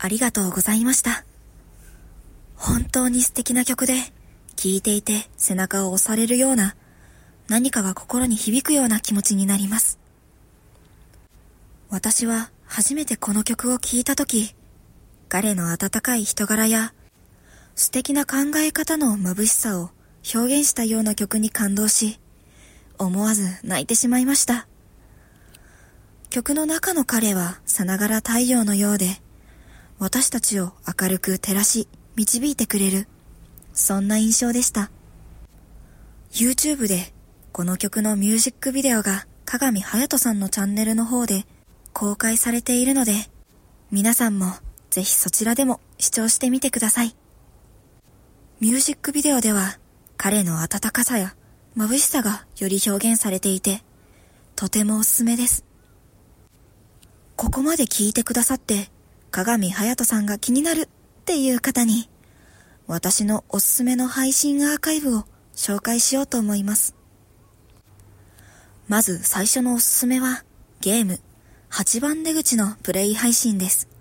ありがとうございました。本当に素敵な曲で、聴いていて背中を押されるような、何かが心に響くような気持ちになります。私は初めてこの曲を聴いたとき、彼の温かい人柄や素敵な考え方の眩しさを表現したような曲に感動し、思わず泣いてしまいました。曲の中の彼はさながら太陽のようで、私たちを明るく照らし導いてくれる、そんな印象でした。YouTube でこの曲のミュージックビデオが鏡隼人さんのチャンネルの方で公開されているので、皆さんもぜひそちらでも視聴してみてください。ミュージックビデオでは彼の温かさや眩しさがより表現されていて、とてもおすすめです。ここまで聞いてくださって鏡隼人さんが気になるっていう方に、私のおすすめの配信アーカイブを紹介しようと思います。まず最初のおすすめはゲーム8番出口のプレイ配信です。